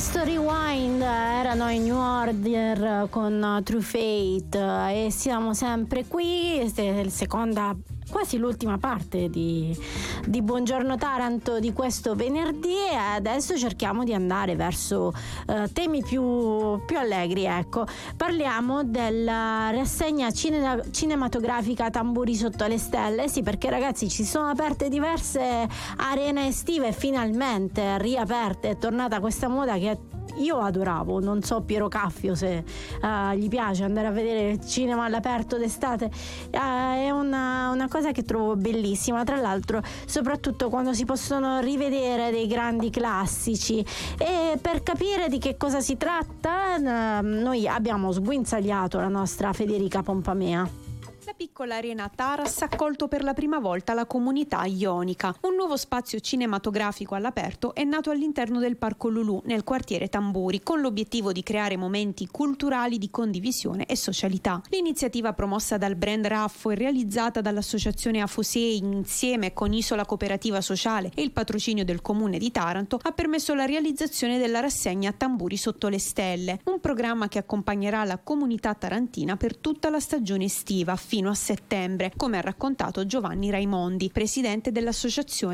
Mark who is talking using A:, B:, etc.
A: Questo Rewind erano i New Order con True Fate e siamo sempre qui, seconda, quasi l'ultima parte di Buongiorno Taranto di questo venerdì, e adesso cerchiamo di andare verso temi più allegri. Ecco, parliamo della rassegna cinematografica Tamburi sotto le stelle. Sì, perché ragazzi, ci sono aperte diverse arene estive, finalmente riaperte, è tornata questa moda che io adoravo. Non so Piero Caffio se gli piace andare a vedere il cinema all'aperto d'estate, è una cosa che trovo bellissima, tra l'altro soprattutto quando si possono rivedere dei grandi classici. E per capire di che cosa si tratta, noi abbiamo sguinzagliato la nostra Federica Pompamea.
B: La piccola arena Taras ha accolto per la prima volta la comunità ionica. Un nuovo spazio cinematografico all'aperto è nato all'interno del Parco Lulù, nel quartiere Tamburi, con l'obiettivo di creare momenti culturali di condivisione e socialità. L'iniziativa, promossa dal brand Raffo e realizzata dall'associazione Afosei insieme con Isola Cooperativa Sociale e il patrocinio del Comune di Taranto, ha permesso la realizzazione della rassegna Tamburi sotto le stelle, un programma che accompagnerà la comunità tarantina per tutta la stagione estiva fino a settembre, come ha raccontato Giovanni Raimondi, presidente dell'associazione